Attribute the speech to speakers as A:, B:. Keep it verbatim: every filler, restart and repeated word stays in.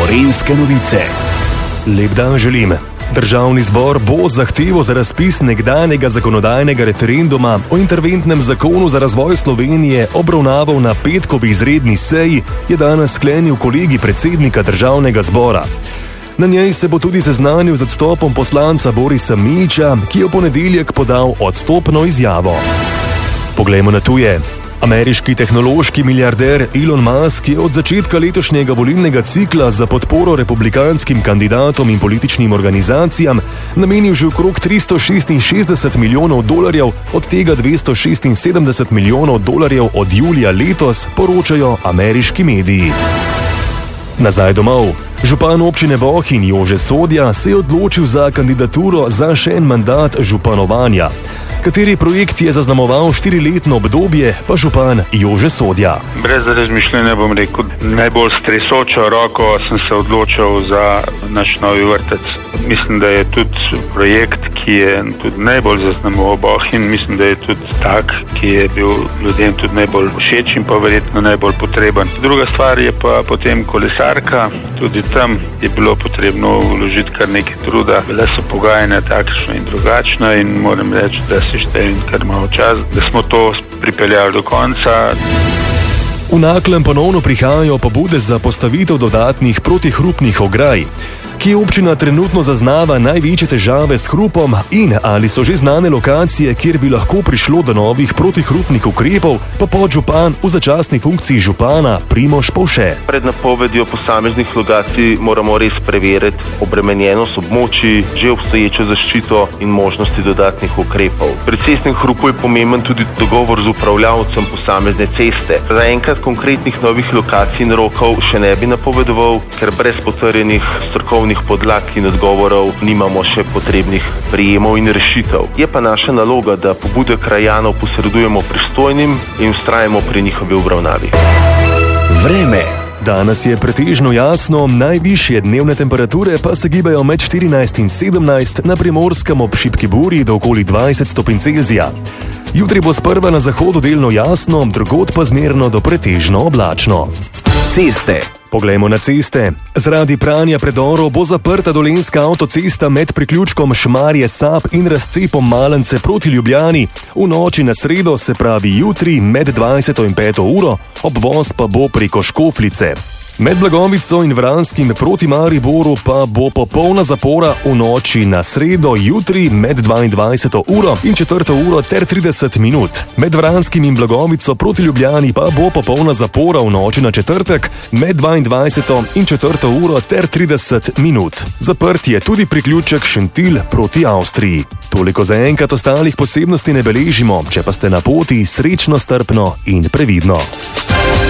A: Gorenjske novice.
B: Lep dan želim. Državni zbor bo zahtevo za razpis nekdanjega zakonodajnega referenduma o interventnem zakonu za razvoj Slovenije obravnaval na petkovi izredni seji, je danes sklenil kolegij predsednika državnega zbora. Na njej se bo tudi seznanil z odstopom poslanca Borisa Mijića, ki je v ponedeljek podal odstopno izjavo. Poglejmo na tuje. Ameriški tehnološki milijarder Elon Musk je od začetka letošnjega volilnega cikla za podporo republikanskim kandidatom in političnim organizacijam namenil že okrog tristo šestinšestdeset milijonov dolarjev, od tega dvesto šestinsedemdeset milijonov dolarjev od julija letos, poročajo ameriški mediji. Nazaj domov. Župan občine Bohinj Jože Sodja se je odločil za kandidaturo za še en mandat županovanja. Kateri projekt je zaznamoval štiriletno obdobje, pa župan Jože Sodja.
C: Brez razmišljanja bom rekel, najbolj stresočo roko sem se odločil za naš novi vrtec. Mislim, da je tudi projekt, ki je tudi najbolj zaznamoval Bohinj, mislim, da je tudi tak, ki je bil ljudem tudi najbolj všeč in pa verjetno najbolj potreben. Druga stvar je pa potem kolesarka, tudi tam je bilo potrebno vložiti kar nekaj truda. Bile so pogajanja takšno in drugačno in moram reči, da se štejem kar malo čas, da smo to pripeljali do konca.
B: V Naklem ponovno prihajajo pobude za postavitev dodatnih protihrupnih ograj. Kje občina trenutno zaznava največje težave s hrupom in ali so že znane lokacije, kjer bi lahko prišlo do novih protihrupnih ukrepov, pa podžupan v začasni funkciji župana Primož Povše.
D: Pred napovedjo posameznih lokacij moramo res preveriti obremenjenost območij, že obstoječo zaščito in možnosti dodatnih ukrepov. Pri cestnem hrupu je pomemben tudi dogovor z upravljavcem posamezne ceste. Zaenkrat konkretnih novih lokacij in rokov še ne bi napovedoval, ker brez potrjenih strokovnih podlag in odgovorov nimamo še potrebnih prijemov in rešitev. Je pa naša naloga, da pobude krajanov posredujemo pristojnim in vztrajamo pri njihovi obravnavi.
A: Vreme.
B: Danes je pretežno jasno, najvišje dnevne temperature pa se gibajo med štirinajst in sedemnajst, na Primorskem ob šibki burji do okoli dvajset stopinj Celzija. Jutri bo sprva na zahodu delno jasno, drugod pa zmerno do pretežno oblačno.
A: Ceste.
B: Poglejmo na ceste. Zaradi pranja predorov bo zaprta dolenjska avtocesta med priključkom Šmarje-Sap in razcepom Malence proti Ljubljani. V noči na sredo, se pravi jutri, med dvajseto in peto uro, obvoz pa bo preko Škofljice. Med Blagovico in Vranskim proti Mariboru pa bo popolna zapora v noči na sredo, jutri med dvaindvajseto uro in četrto uro ter trideset minut. Med Vranskim in Blagovico proti Ljubljani pa bo popolna zapora v noči na četrtek med dvaindvajseto in četrto uro ter trideset minut. Zaprt je tudi priključek Šentilj proti Avstriji. Toliko za enkrat, ostalih posebnosti ne beležimo, če pa ste na poti, srečno, strpno in previdno.